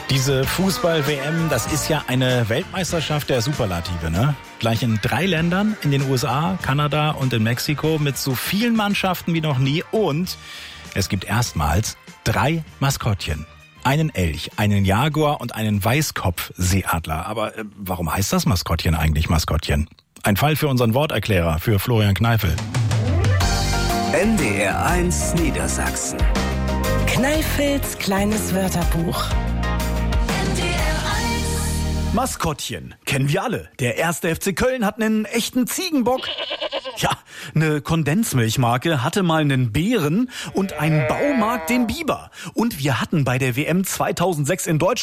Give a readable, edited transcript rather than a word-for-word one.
Diese Fußball-WM, das ist ja eine Weltmeisterschaft der Superlative, ne? Gleich in 3 Ländern, in den USA, Kanada und in Mexiko, mit so vielen Mannschaften wie noch nie. Und es gibt erstmals 3 Maskottchen. Einen Elch, einen Jaguar und einen Weißkopfseeadler. Aber warum heißt das Maskottchen eigentlich Maskottchen? Ein Fall für unseren Worterklärer, für Florian Kneifel. NDR 1 Niedersachsen. Kneifels kleines Wörterbuch. Maskottchen, kennen wir alle. Der 1. FC Köln hat einen echten Ziegenbock. Ja, eine Kondensmilchmarke hatte mal einen Bären und ein Baumarkt den Biber. Und wir hatten bei der WM 2006 in Deutschland